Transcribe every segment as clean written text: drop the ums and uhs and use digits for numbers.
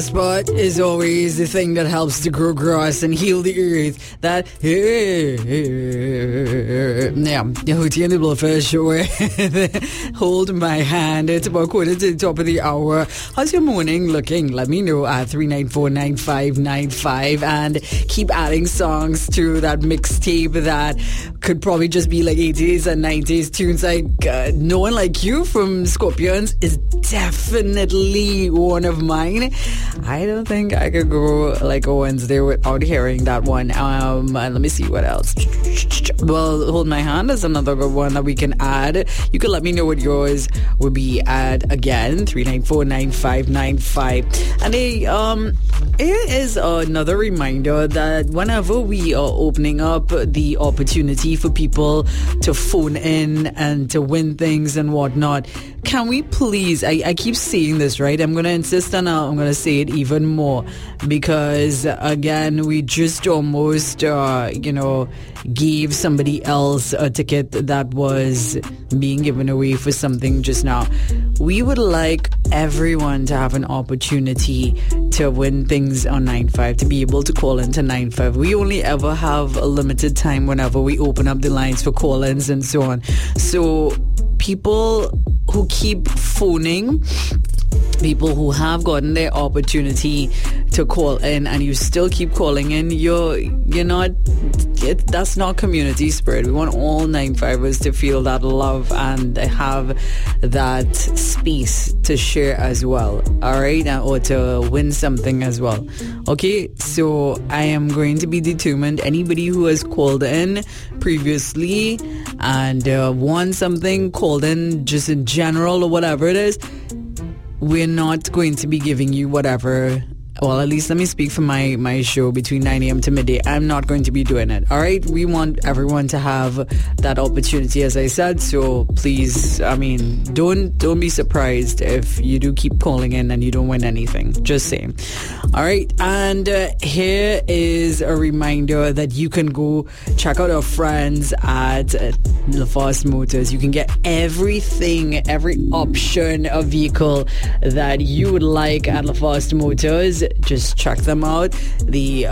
Spot is always the thing that helps to grow grass and heal the earth. That the Hootie and the Blowfish Show. Hold my hand. It's about quarter to the top of the hour. How's your morning looking? Let me know at 394-9595 and keep adding songs to that mixtape that could probably just be like 80s and 90s tunes. Like No One Like You from Scorpions is definitely one of mine. I don't think I could go like a Wednesday without hearing that one. And let me see what else. Well, Hold My Hand is another good one that we can add. You can let me know what yours would be at again, 394-9595. And here is another reminder that whenever we are opening up the opportunity for people to phone in and to win things and whatnot, can we please, I keep saying this, right? I'm going to insist on I'm going to say it even more because, again, we just almost, gave somebody else a ticket that was being given away for something just now. We would like everyone to have an opportunity to win things on 95, to be able to call into 95. We only ever have a limited time whenever we open up the lines for call-ins and so on. So people who keep phoning, people who have gotten their opportunity to call in and you still keep calling in, that's not community spirit. We want all 95ers to feel that love and have that space to share as well, all right, or to win something as well. Okay, so I am going to be determined. Anybody who has called in previously and won something, called in just in general or whatever it is, we're not going to be giving you whatever. Well, at least let me speak for my show between 9 a.m. to midday. I'm not going to be doing it. All right? We want everyone to have that opportunity, as I said. So please, don't be surprised if you do keep calling in and you don't win anything. Just saying. All right? And here is a reminder that you can go check out our friends at LaFosse Motors. You can get everything, every option of vehicle that you would like at LaFosse Motors. Just check them out. The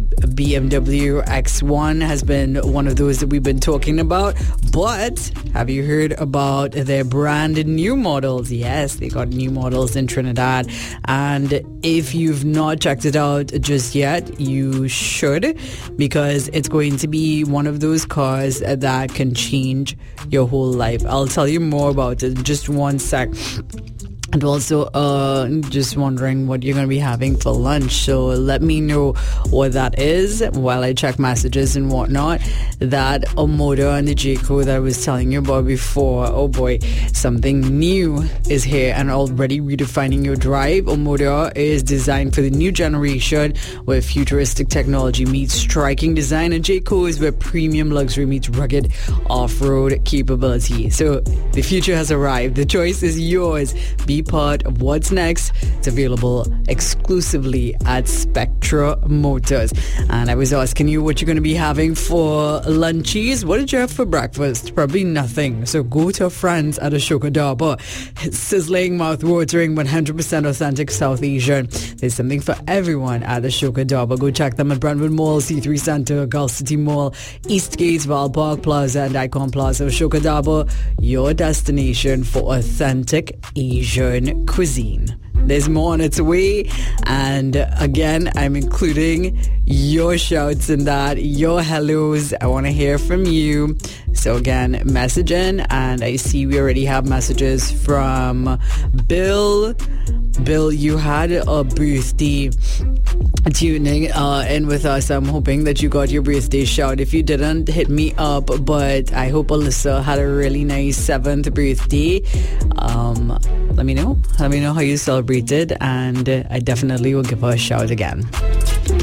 BMW X1 has been one of those that we've been talking about. But have you heard about their brand new models? Yes, they got new models in Trinidad. And if you've not checked it out just yet, you should, because it's going to be one of those cars that can change your whole life. I'll tell you more about it in just one sec. And also, just wondering what you're going to be having for lunch. So let me know what that is while I check messages and whatnot. That Omoda and the Jayco that I was telling you about before. Oh boy, something new is here and already redefining your drive. Omoda is designed for the new generation where futuristic technology meets striking design, and Jayco is where premium luxury meets rugged off-road capability. So the future has arrived. The choice is yours. Be part of what's next. It's available exclusively at Spectra Motors. And I was asking you what you're going to be having for lunchies. What did you have for breakfast? Probably nothing. So go to our friends at Ashoka Dhaba. It's sizzling, mouth-watering, 100% authentic South Asian. There's something for everyone at Ashoka Dhaba. Go check them at Brentwood Mall, C3 Center, Gulf City Mall, Eastgate, Val Park Plaza, and Icon Plaza. Ashoka Dhaba, your destination for authentic Asian cuisine. There's more on its way, and again, I'm including your shouts in that, your hellos. I want to hear from you. So again, message in, and I see we already have messages from Bill. Bill, you had a birthday tuning in with us. I'm hoping that you got your birthday shout. If you didn't, hit me up, but I hope Alyssa had a really nice 7th birthday. Let me know how you celebrated, and I definitely will give her a shout again.